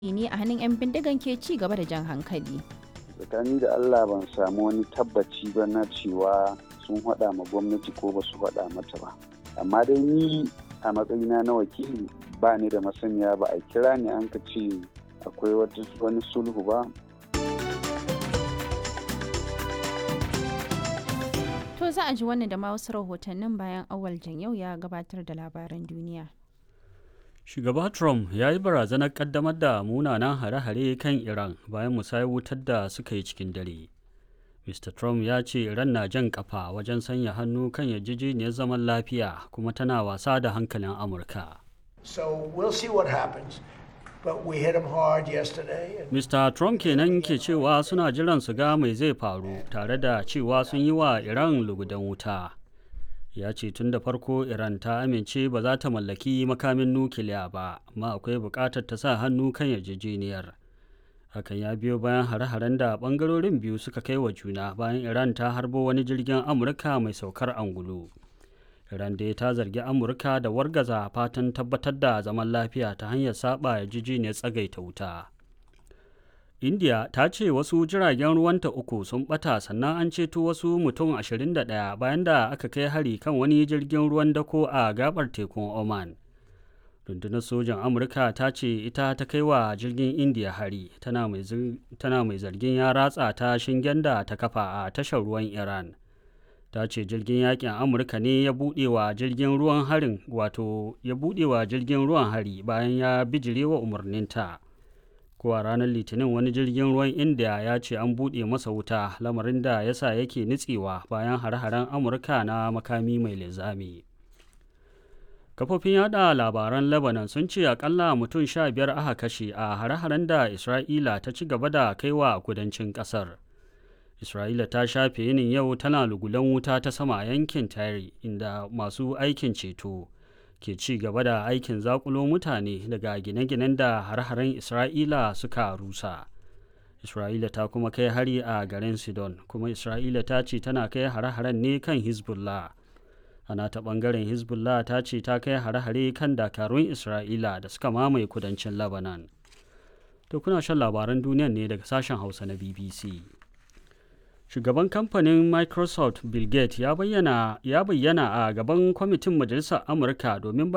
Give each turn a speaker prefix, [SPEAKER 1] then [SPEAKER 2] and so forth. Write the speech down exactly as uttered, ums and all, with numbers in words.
[SPEAKER 1] ne a hannun 'yan bindigan ke ci gaba da jan hankali.
[SPEAKER 2] Tsakani da Allah ban samu wani tabbaci ba na cewa sun haɗa ma gwamnati ko ba su haɗa mata ba. Amma dai ni a matsayina na wakili ba ni da masaniya ba a kira ni an ka ce akwai wani sulhu ba.
[SPEAKER 1] To za a ji wannan da ma wasu rahotannin bayan Awal Janyau ya gabatar da labaran duniya.
[SPEAKER 3] Shugaba Trump ya yi barazanar ƙaddamar da munanan hare-hare kan Iran bayan musayar wutar da suka yi cikin dare. Mista Trump ya ce Iran na jan kafa wajen sanya hannu kan yarjejeniyar zaman lafiya kuma tana wasa da hankalin Amurka.
[SPEAKER 4] So we'll see what happens. But we hit him hard yesterday. And...
[SPEAKER 3] Mista Trump kenan ke cewa suna jiran su ga mai zai faru tare da cewa sun yi wa Iran lugudan wuta. Ya ce tun da farko Iran ta amince ba za ta mallaki makamin nukiliya ba, amma akwai buƙatar ta sa hannu kan yarjejeniyar. Hakan ya biyo bayan hare-haren da ɓangarorin biyu suka kai wa juna bayan Iran ta harbo wani jirgin Amurka mai saukar angulu. Iran dai ta zargi Amurka da wargaza fatan tabbatar da zaman lafiya ta hanyar saba yarjejeniyar tsagaita wuta. India ta ce wasu jiragen ruwanta uku sun bata sannan an ceto wasu mutum ashirin da ɗaya bayan da aka kai hari kan wani jirgin ruwan dako a gabar tekun Oman. Rundunar sojan Amurka ta ce ita ta kai wa jirgin India hari, tana mai zargin ya ratsa ta shingen da ta kafa a tashar ruwan Iran. Ta ce jirgin yakin Amurka ne ya buɗe wa jirgin ruwan harin wato ya buɗe wa jirgin ruwan hari bayan ya bijire wa umarninta. Ko a ranar Litinin wani jirgin ruwan India ya ce an buɗe masa wuta, lamarin da ya sa yake nitsewa bayan hare-haren Amurka na makami mai linzami. Kafofin yada labaran Lebanon sun ce akalla mutum sha biyar aka kashe a hare-haren da Isra'ila ta ci gaba da kaiwa a kudancin ƙasar. Isra'ila ta shafe yinin yau tana lugulan wuta ta sama a yankin Tyre, inda masu aikin ceto ke ci gaba da aikin zakulo mutane daga gine-ginen da har-haren Isra'ila suka rusa. Isra'ila ta kuma kai hari a garin Sidon, kuma Isra'ila ta ce tana kai hare-haren ne kan Hezbollah. Ana ta ɓangaren Hezbollah ta ce ta kai hare-hare kan dakarun Isra'ila da suka mamaye kudancin Lebanon. To kuna shan labaran duniyan ne daga sashen Hausa na B B C. Shugaban kamfanin Microsoft Bill Gates ya bayyana ya bayyana a gaban kwamitin Majalisar Amurka domin